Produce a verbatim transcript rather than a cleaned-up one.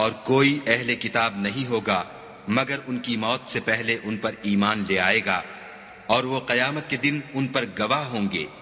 और कोई अहले किताब नहीं होगा मगर उनकी मौत से पहले उन पर ईमान ले आएगा और वो कयामत के दिन उन पर गवाह होंगे।